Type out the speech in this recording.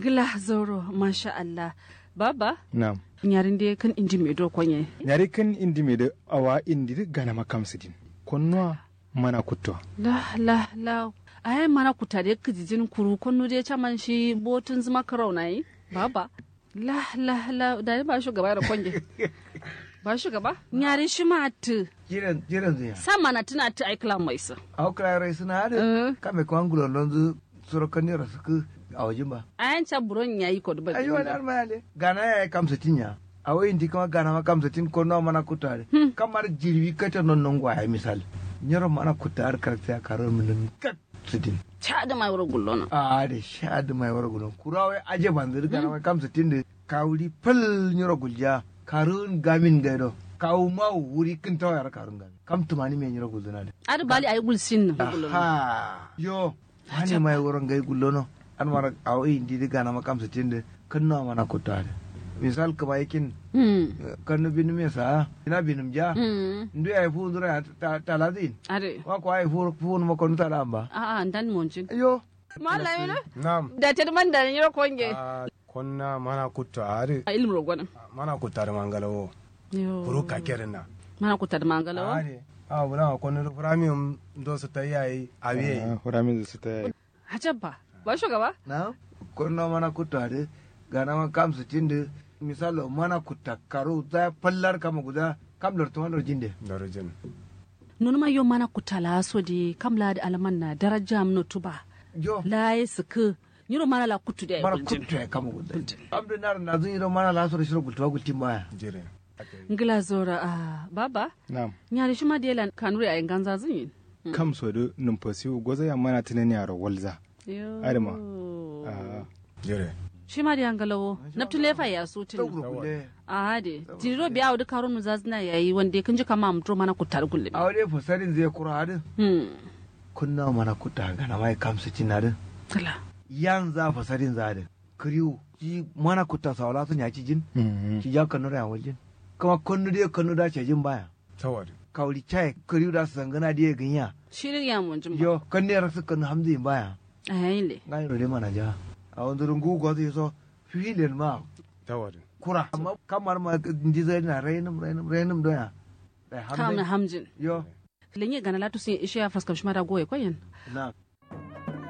ngila zoro masha Allah baba na'am nyarin de kan indi me do konye nyari kan indi me de awa indi gana makam sidin konno mana kutto la ai mana kutare kijijin kuru konno de chaman shi botun zuma karaunai baba la da ba shugaba da konje ba shugaba nyari shi matu jiran zuya sama na tuna ta aikla mai sa au kala rai suna da kame ko angulo lonzu sorokan ne rasu a wajen ba ayan cha buron yayi ko da ayo wani almale gana ya kamsa tinya a wayin di kama gana ma kamsa tin ko no mana kutare kamar jirwi kata non non gwa misal nyoro mana kutar karakta karo min kat sidin cha da mai wuro gullona a da sha da mai wuro gullon kurawe aje bandir gana ma kamsa tin de kawuli pal nyoro gulja karun gamin gaido kawu ma wuri kin tawar karun gamin kam tumani me nyoro gulzuna de ar bali ay gulsin ha yo hani mai wuro ngai gullono an mara awi indi diga na makam sitinde kanno mana kutare misal ka bayikin kanno binu mesa ina binum ja ndu ay fu dura taladin are wa ko ay fu mo kon talamba ndan monjin yo malai ne na'am da tedman da nyoro konge konna mana kutare ilmu rogona mana kutare mangalawo yo furu kakerna mana kutare mangalawo bula konno premium do su tayi abiye premium su tayi hajabba ba shugaba na konno mana kutare gana ma kam sitinde misalo mana kutakaru da pallar kama guda kamlar to wannan jinde darajin nun ma yo mana kutala so di kamla da alman na daraja mun tuba yo la yesku nyiro mana la kutu da mana kutu ya kama guda amdo nar na zun yiro mana la so da shiro gultuwa gultin baya jire ngila zora baba na'am nyari shima de lan kanure ay ganza zun yin kam so do numfasi goza ya mana tunani yaro walza adama jire shima de angalawo naptule fa ya so tin de jiro biya wudu karonu zazna yayi wanda kun ji kama mutro mana kutar gulle awde fasarin zai kura hadin kunna mana kuta gana mai kamsu cinadin kala yan za fasarin zadin kriu ji mana kuta sawala sun yaci jin ki ja kanu da waljin kuma kanu da ce jin baya tawari kauli chai kriu da sangana da ganya shirin ya mun jin yo kan ne rasu kanu hamzi baya ayile ngai ro de mana ja a wandurun gugu zai so filin ma tawari kura amma kamar ma ndi zai na rainum doya kamna hamjin yo lenye gana latu sin ishe ya faskam shima da goye koyen na